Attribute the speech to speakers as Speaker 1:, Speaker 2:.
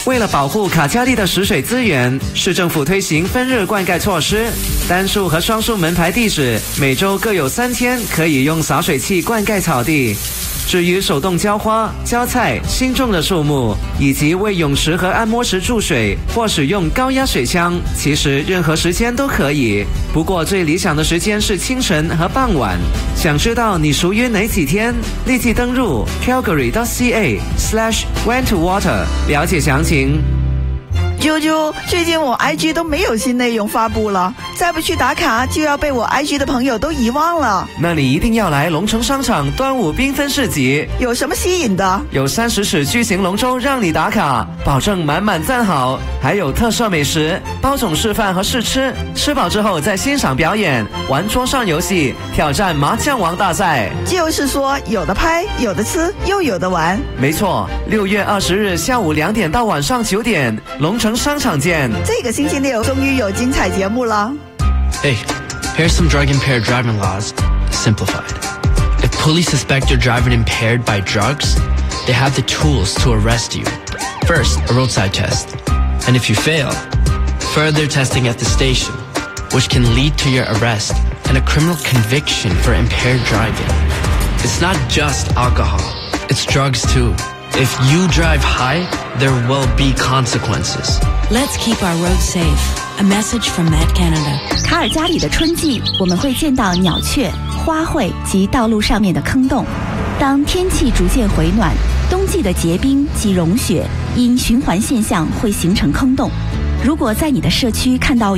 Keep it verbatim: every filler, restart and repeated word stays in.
Speaker 1: 为了保护卡加利的食水资源，市政府推行分日灌溉措施，单数和双数门牌地址每周各有三天可以用洒水器灌溉草地。至于手动浇花、浇菜、新种的树木，以及为泳池和按摩池注水或使用高压水枪，其实任何时间都可以。不过最理想的时间是清晨和傍晚。想知道你属于哪几天？立即登入 calgary dot c a slash when to water 了解详情。
Speaker 2: 啾啾，最近我 I G 都没有新内容发布了，再不去打卡就要被我 I G 的朋友都遗忘了。
Speaker 1: 那你一定要来龙城商场端午缤纷市集，
Speaker 2: 有什么吸引的？
Speaker 1: 有三十尺巨型龙舟让你打卡，保证满满赞好，还有特色美食、包种示范和试吃，吃饱之后再欣赏表演，玩桌上游戏，挑战麻将王大赛。
Speaker 2: 就是说，有的拍，有的吃，又有的玩。
Speaker 1: 没错，六月二十日下午两点到晚上九点，龙城商场见。
Speaker 2: 这个星期六终于有精彩节目了。
Speaker 3: Hey, here's some drug-impaired driving laws, simplified. If police suspect you're driving impaired by drugs, they have the tools to arrest you. First, a roadside test. And if you fail, further testing at the station, which can lead to your arrest and a criminal conviction for impaired driving. It's not just alcohol, it's drugs too. If you drive high, there will be consequences.
Speaker 4: Let's keep our roads safe. A message from Met Canada.
Speaker 5: 卡尔加里的春季，我们会见到鸟雀、花卉及道路上面的坑洞。当天气逐渐回暖，冬季的结冰及融雪因循环现象会形成坑洞。如果在你的社区看到